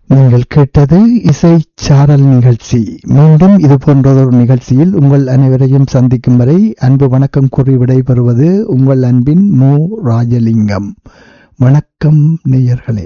நீங்கள் கேட்டது இசை சாரல் நிகழ்ச்சி. மீண்டும் இது போன்றதொரு நிகழ்ச்சியில் உங்கள் அனைவரையும் சந்திக்கும் வரை அன்பு வணக்கம் கூறி விடைபெறுவது உங்கள் அன்பின் மு. ராஜலிங்கம். வணக்கம் நேயர்களே.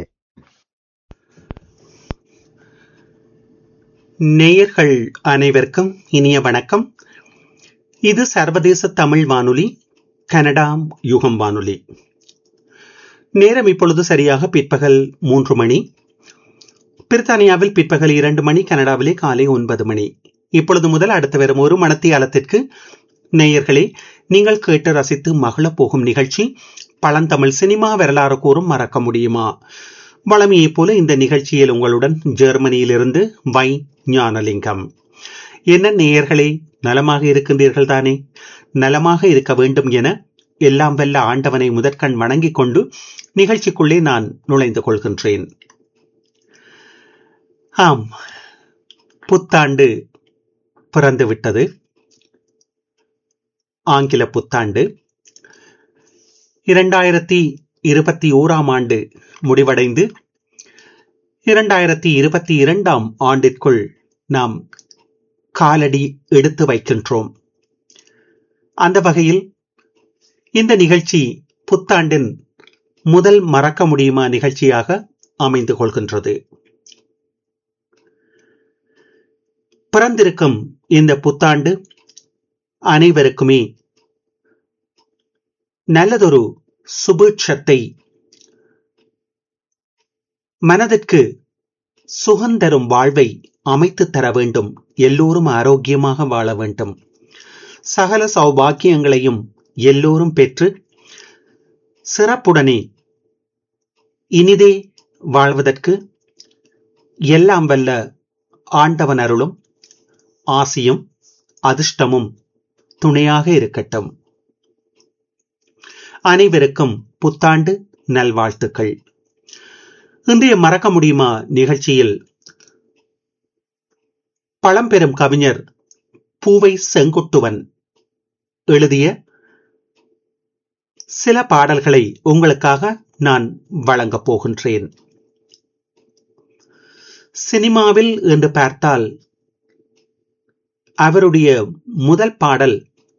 நேயர்கள் அனைவருக்கும் இனிய வணக்கம். இது சர்வதேச தமிழ் வானொலி, கனடா யுகம் வானொலி. நேரம் இப்பொழுது சரியாக பிற்பகல் 3 மணி. பிரித்தானியாவில் பிற்பகல் 2 மணி, கனடாவிலே காலை 9 மணி. இப்பொழுது முதல் அடுத்து வரும் ஒரு மணத்தியாலத்திற்கு நேயர்களே, நீங்கள் கேட்டு ரசித்து மகிழப் போகும் நிகழ்ச்சி பழந்தமிழ் சினிமா வரலாறு கூறும் மறக்க முடியுமா. வழமையைப் போல இந்த நிகழ்ச்சியில் உங்களுடன் ஜெர்மனியிலிருந்து வை. ஞானலிங்கம். என்ன நேயர்களே, நலமாக இருக்கின்றீர்கள் தானே? நலமாக இருக்க வேண்டும் என எல்லாம் வல்ல ஆண்டவனை முதற்கண் வணங்கிக் கொண்டு நிகழ்ச்சிக்குள்ளே நான் நுழைந்து கொள்கின்றேன். ஆம், புத்தாண்டு பிறந்து விட்டது. ஆங்கில புத்தாண்டு 2021 ஆண்டு முடிவடைந்து 2022 ஆண்டிற்குள் நாம் காலடி எடுத்து வைக்கின்றோம். அந்த வகையில் இந்த நிகழ்ச்சி புத்தாண்டின் முதல் மறக்க முடியுமா நிகழ்ச்சியாக அமைந்து கொள்கின்றது. பிறந்திருக்கும் இந்த புத்தாண்டு அனைவருக்குமே நல்லதொரு சுபீட்சத்தை, மனதிற்கு சுகந்தரும் வாழ்வை அமைத்து தர வேண்டும். எல்லோரும் ஆரோக்கியமாக வாழ வேண்டும். சகல சௌபாக்கியங்களையும் எல்லோரும் பெற்று சிறப்புடனே இனிதே வாழ்வதற்கு எல்லாம் வல்ல ஆண்டவன் அருளும் ஆசியும் அதிர்ஷ்டமும் துணையாக இருக்கட்டும். அனைவருக்கும் புத்தாண்டு நல்வாழ்த்துக்கள். இன்றைய மறக்க முடியுமா நிகழ்ச்சியில் பழம்பெரும் கவிஞர் பூவை செங்குட்டுவன் எழுதிய சில பாடல்களை உங்களுக்காக நான் வழங்கப் போகின்றேன். சினிமாவில் என்று பார்த்தால் அவருடைய முதல் பாடல்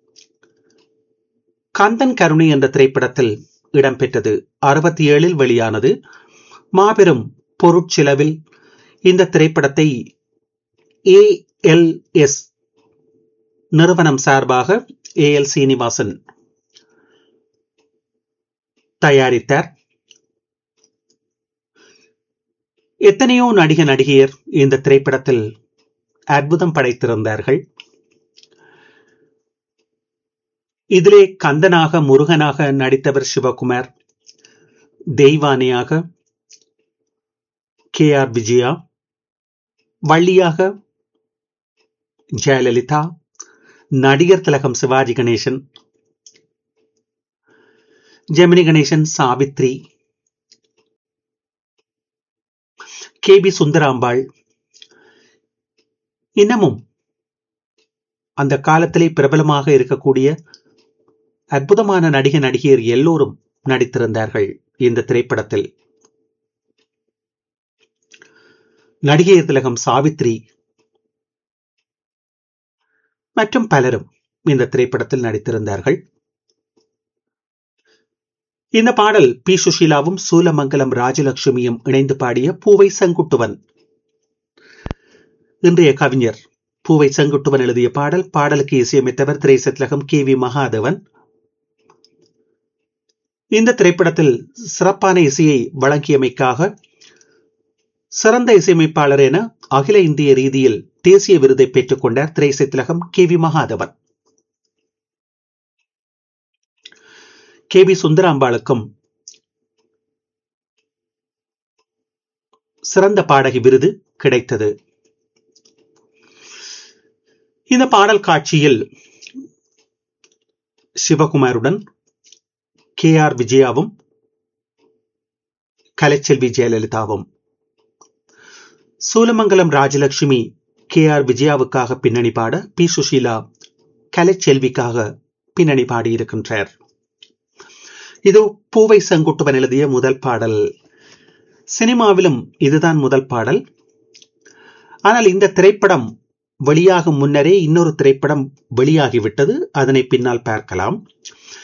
கந்தன் கருணை என்ற திரைப்படத்தில் இடம்பெற்றது. 67 வெளியானது. மாபெரும் பொருட்செலவில் இந்த திரைப்படத்தை ALS நிறுவனம் சார்பாக AL சீனிவாசன் தயாரித்தார். எத்தனையோ நடிக நடிகையர் இந்த திரைப்படத்தில் அற்புதம் படைத்திருந்தார்கள். இதிலே கந்தனாக, முருகனாக நடித்தவர் சிவகுமார், தெய்வானையாக KR விஜயா, வள்ளியாக ஜெயலலிதா, நடிகர் திலகம் சிவாஜி கணேசன், ஜெமினி கணேசன் சாவித்ரி, KB சுந்தராம்பாள், இன்னமும் அந்த காலத்திலே பிரபலமாக இருக்கக்கூடிய அற்புதமான நடிக நடிகையர் எல்லோரும் நடித்திருந்தார்கள் இந்த திரைப்படத்தில். நடிகையர் திலகம் சாவித்ரி மற்றும் பலரும் இந்த திரைப்படத்தில் நடித்திருந்தார்கள். இந்த பாடல் பி. சுஷீலாவும் சூலமங்கலம் ராஜலட்சுமியும் இணைந்து பாடிய பூவை செங்குட்டுவன். இன்றைய கவிஞர் பூவை செங்குட்டுவன் எழுதிய பாடல். பாடலுக்கு இசையமைத்தவர் திரைசத்லகம் KV மகாதேவன். இந்த திரைப்படத்தில் சிறப்பான இசையை வழங்கியமைக்காக சிறந்த இசையமைப்பாளர் என அகில இந்திய ரீதியில் தேசிய விருதை பெற்றுக் கொண்டார் திரைசத்லகம் KV மகாதேவன். KB சுந்தராம்பாளுக்கும் சிறந்த பாடகி விருது கிடைத்தது. இந்த பாடல் காட்சியில் சிவகுமாருடன் KR விஜயாவும் கலைச்செல்வி ஜெயலலிதாவும், சூலமங்கலம் ராஜலட்சுமி KR விஜயாவுக்காக பின்னணி பாட, பி. சுஷீலா கலைச்செல்விக்காக பின்னணி பாடியிருக்கின்றார். இது பூவை செங்குட்டுவன் எழுதிய முதல் பாடல். சினிமாவிலும் இதுதான் முதல் பாடல். ஆனால் இந்த திரைப்படம் வெளியாகும் முன்னரே இன்னொரு திரைப்படம் வெளியாகிவிட்டது. அதனை பின்னால் பார்க்கலாம்.